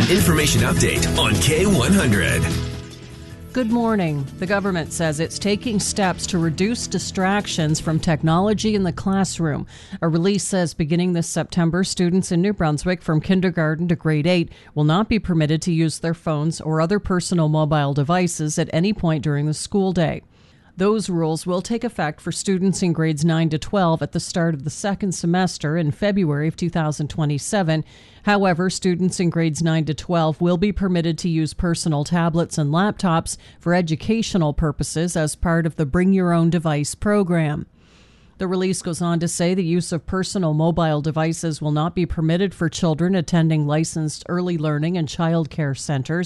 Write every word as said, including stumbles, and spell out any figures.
An information update on K one hundred. Good morning. The government says it's taking steps to reduce distractions from technology in the classroom. A release says beginning this September, students in New Brunswick from kindergarten to grade eight will not be permitted to use their phones or other personal mobile devices at any point during the school day. Those rules will take effect for students in grades nine to twelve at the start of the second semester in February of two thousand twenty-seven. However, students in grades nine to twelve will be permitted to use personal tablets and laptops for educational purposes as part of the Bring Your Own Device program. The release goes on to say the use of personal mobile devices will not be permitted for children attending licensed early learning and child care centers.